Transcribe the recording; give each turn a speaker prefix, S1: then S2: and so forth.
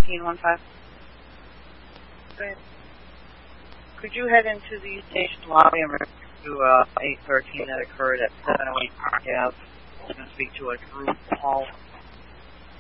S1: 1315. Could you head into the station lobby and refer to 813 that occurred at 708 Park Ave? I'm going to speak to a Drew Paul